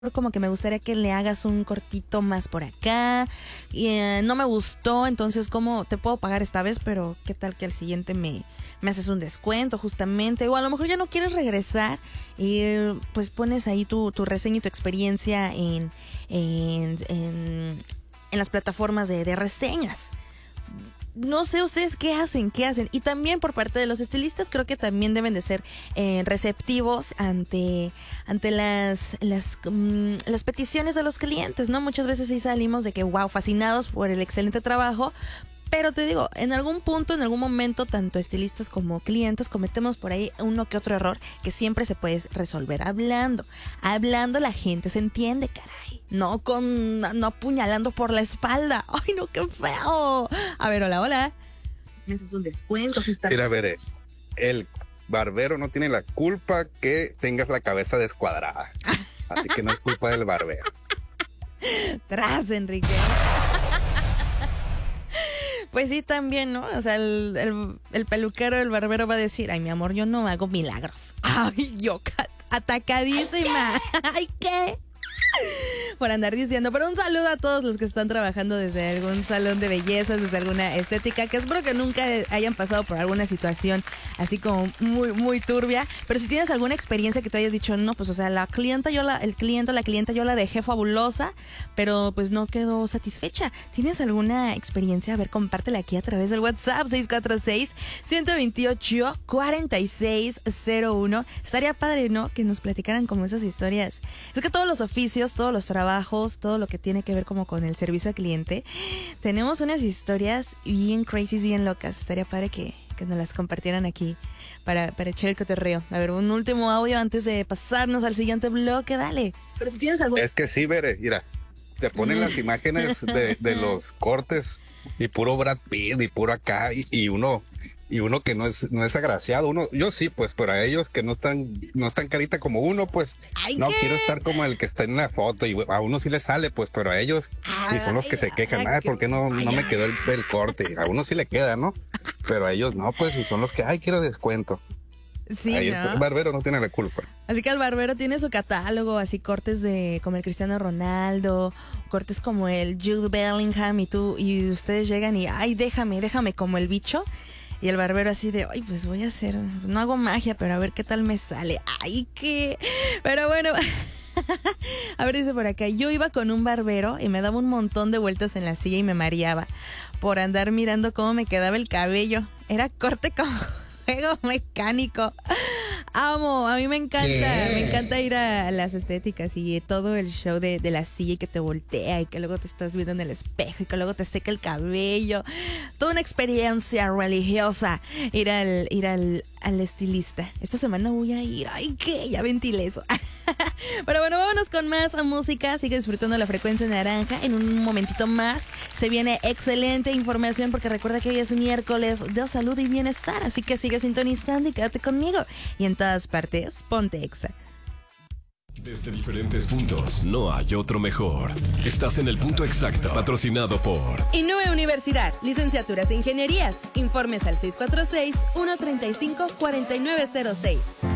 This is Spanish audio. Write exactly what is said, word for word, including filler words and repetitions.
como que me gustaría que le hagas un cortito más por acá, y eh, no me gustó, entonces cómo te puedo pagar esta vez, pero qué tal que al siguiente me, me haces un descuento justamente, o a lo mejor ya no quieres regresar y pues pones ahí tu, tu reseña y tu experiencia en, en, en, en las plataformas de, de reseñas. No sé ustedes qué hacen, qué hacen. Y también por parte de los estilistas creo que también deben de ser eh, receptivos ante, ante las, las, um, las peticiones de los clientes, ¿no? Muchas veces sí salimos de que, wow, fascinados por el excelente trabajo. Pero te digo, en algún punto, en algún momento, tanto estilistas como clientes cometemos por ahí uno que otro error que siempre se puede resolver hablando. Hablando la gente se entiende, caray. No con, no apuñalando por la espalda. ¡Ay, no, qué feo! A ver, hola, hola. Ese es un descuento. Si está... Mira, a ver, el barbero no tiene la culpa que tengas la cabeza descuadrada. Así que no es culpa del barbero. Tras, Enrique. Pues sí, también, ¿no? O sea, el, el, el peluquero, el barbero va a decir, ay, mi amor, yo no hago milagros. Ay, yo atacadísima. Ay, ¿qué? Por andar diciendo, pero un saludo a todos los que están trabajando desde algún salón de belleza, desde alguna estética, que espero que nunca hayan pasado por alguna situación así como muy, muy turbia, pero si tienes alguna experiencia que te hayas dicho, no, pues o sea, la clienta, yo la, el cliente, la clienta, yo la dejé fabulosa, pero pues no quedó satisfecha. ¿Tienes alguna experiencia? A ver, compártela aquí a través del WhatsApp seis cuatro seis, uno dos ocho, cuatro seis cero uno. Estaría padre, ¿no? Que nos platicaran como esas historias. Es que todos los oficios, todos los trabajos, todo lo que tiene que ver como con el servicio al cliente, tenemos unas historias bien crazy, bien locas. Estaría padre que, que nos las compartieran aquí para, para echar el cotorreo. A ver, un último audio antes de pasarnos al siguiente bloque, dale. Pero si tienes algo... Es que sí, Bere, mira, te ponen las imágenes de, de los cortes y puro Brad Pitt y puro acá y, y uno... Y uno que no es no es agraciado, uno, yo sí, pues, pero a ellos que no están, no están carita como uno, pues, ay, no ¿qué? Quiero estar como el que está en la foto, y a uno sí le sale, pues, pero a ellos, ay, y son los que se quejan, ay, ¿por qué no, no me quedó el, el corte? A uno sí le queda, ¿no? Pero a ellos no, pues, y son los que, ay, quiero descuento. Sí, ahí, ¿no? El barbero no tiene la culpa. Así que el barbero tiene su catálogo, así cortes de como el Cristiano Ronaldo, cortes como el Jude Bellingham, y tú, y ustedes llegan y, ay, déjame, déjame como el bicho. Y el barbero así de, ay, pues voy a hacer, no hago magia, pero a ver qué tal me sale. Ay, qué... Pero bueno, a ver, dice por acá, yo iba con un barbero y me daba un montón de vueltas en la silla y me mareaba por andar mirando cómo me quedaba el cabello. Era corte como juego mecánico. Amo, a mí me encanta, ¿qué? Me encanta ir a las estéticas y todo el show de, de la silla y que te voltea y que luego te estás viendo en el espejo y que luego te seca el cabello. Toda una experiencia religiosa ir al, ir al, al estilista. Esta semana voy a ir, ay, qué, ya ventilé eso. Pero bueno, vámonos con más música. Sigue disfrutando la frecuencia naranja. En un momentito más se viene excelente información, porque recuerda que hoy es miércoles de salud y bienestar. Así que sigue sintonizando y quédate conmigo. Y en todas partes, ponte Exa. Desde diferentes puntos, no hay otro mejor. Estás en el punto exacto, patrocinado por Innove Universidad, licenciaturas e ingenierías. Informes al seis cuatro seis, uno tres cinco, cuatro nueve cero seis.